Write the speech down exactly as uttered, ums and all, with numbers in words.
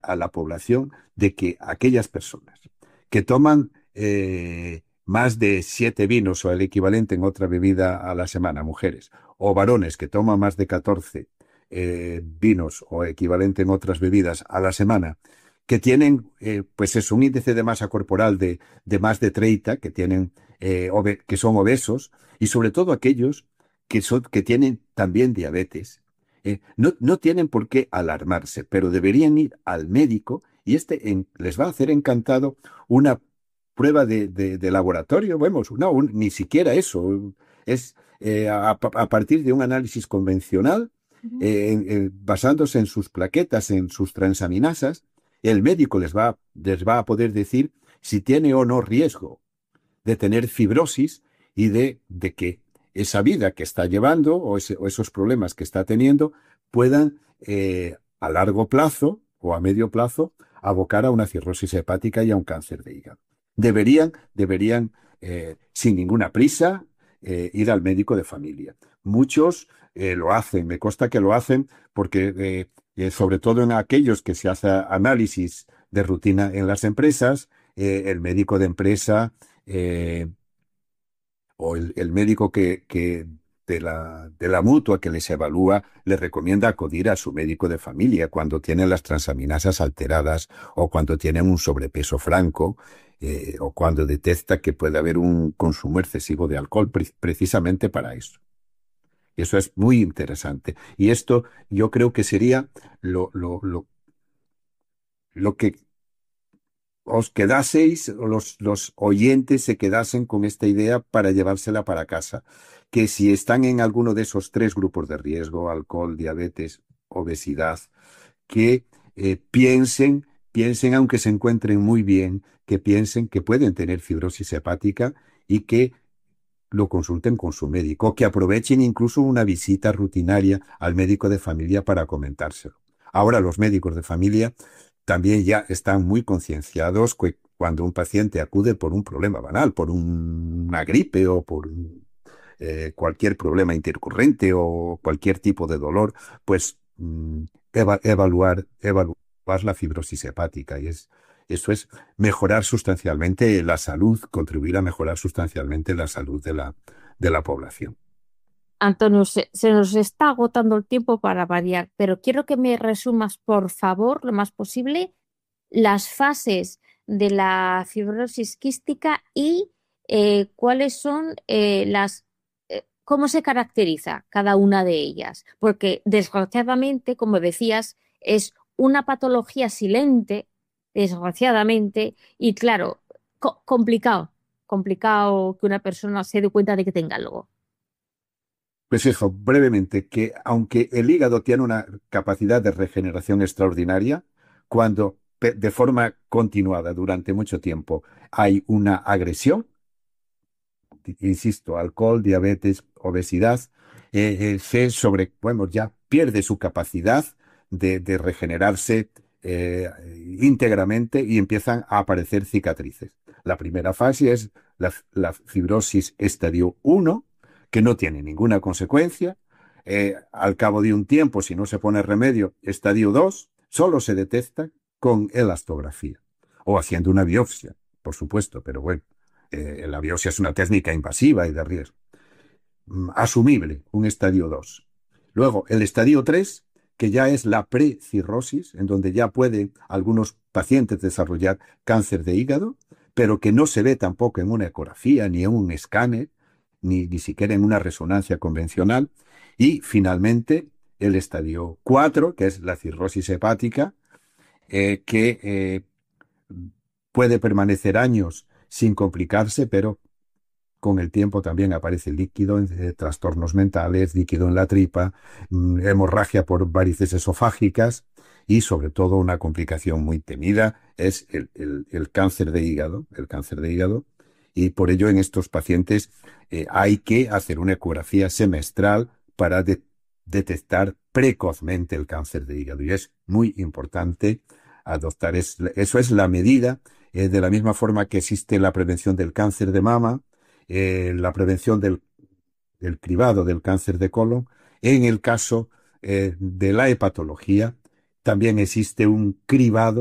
a la población de que aquellas personas que toman eh, más de siete vinos o el equivalente en otra bebida a la semana, mujeres, o varones que toman más de catorce eh, vinos o equivalente en otras bebidas a la semana, que tienen, eh, pues es un índice de masa corporal de, de más de treinta, que tienen, eh, obe- que son obesos, y sobre todo aquellos que son, que tienen también diabetes. Eh, no, no tienen por qué alarmarse, pero deberían ir al médico y este en- les va a hacer encantado una prueba de, de- de laboratorio. Vemos, no, un- ni siquiera eso. Es eh, a, a partir de un análisis convencional, Ujú. eh, en- en- basándose en sus plaquetas, en sus transaminasas, el médico les va, les va a poder decir si tiene o no riesgo de tener fibrosis y de, de que esa vida que está llevando o, ese- o esos problemas que está teniendo puedan eh, a largo plazo o a medio plazo abocar a una cirrosis hepática y a un cáncer de hígado. Deberían, deberían eh, sin ninguna prisa, eh, ir al médico de familia. Muchos eh, lo hacen, me consta que lo hacen porque, eh, eh, sobre todo en aquellos que se hace análisis de rutina en las empresas, eh, el médico de empresa eh, o el, el médico que, que de la, de la mutua que les evalúa le recomienda acudir a su médico de familia cuando tienen las transaminasas alteradas o cuando tienen un sobrepeso franco, eh, o cuando detecta que puede haber un consumo excesivo de alcohol, pre- precisamente para eso. Y eso es muy interesante. Y esto yo creo que sería lo, lo, lo, lo que os quedaseis, o los, los oyentes se quedasen con esta idea para llevársela para casa, que si están en alguno de esos tres grupos de riesgo, alcohol, diabetes, obesidad, que eh, piensen, piensen, aunque se encuentren muy bien, que piensen que pueden tener fibrosis hepática y que lo consulten con su médico, que aprovechen incluso una visita rutinaria al médico de familia para comentárselo. Ahora los médicos de familia también ya están muy concienciados que cuando un paciente acude por un problema banal, por un- una gripe o por un- eh, cualquier problema intercurrente o cualquier tipo de dolor, pues mm, eva- evaluar, evaluar la fibrosis hepática. Y es, eso es mejorar sustancialmente la salud, contribuir a mejorar sustancialmente la salud de la, de la población. Antonio, se, se nos está agotando el tiempo para variar, pero quiero que me resumas, por favor, lo más posible, las fases de la fibrosis quística y eh, cuáles son eh, las, eh, cómo se caracteriza cada una de ellas. Porque desgraciadamente, como decías, es una patología silente, desgraciadamente, y claro, co- complicado, complicado que una persona se dé cuenta de que tenga algo. Pues eso, brevemente, que aunque el hígado tiene una capacidad de regeneración extraordinaria, cuando pe- de forma continuada durante mucho tiempo hay una agresión, insisto, alcohol, diabetes, obesidad, eh, eh, se sobre, bueno, ya pierde su capacidad de, de regenerarse eh, íntegramente y empiezan a aparecer cicatrices. La primera fase es la, la fibrosis estadio uno, que no tiene ninguna consecuencia. Eh, al cabo de un tiempo, si no se pone remedio, estadio dos solo se detecta con elastografía o haciendo una biopsia, por supuesto, pero bueno, eh, la biopsia es una técnica invasiva y de riesgo. Mm, asumible, un estadio dos. Luego, el estadio tres, que ya es la precirrosis, en donde ya pueden algunos pacientes desarrollar cáncer de hígado, pero que no se ve tampoco en una ecografía, ni en un escáner, ni, ni siquiera en una resonancia convencional. Y finalmente, el estadio cuatro, que es la cirrosis hepática, eh, que eh, puede permanecer años sin complicarse, pero con el tiempo también aparece líquido en eh, trastornos mentales, líquido en la tripa, mm, hemorragia por varices esofágicas y sobre todo una complicación muy temida es el, el- el cáncer de hígado, el cáncer de hígado. Y por ello en estos pacientes eh, hay que hacer una ecografía semestral para de- detectar precozmente el cáncer de hígado. Y es muy importante adoptar, es- eso es la medida, eh, de la misma forma que existe la prevención del cáncer de mama, eh, la prevención del, del cribado del cáncer de colon, en el caso eh, de la hepatología, También existe un cribado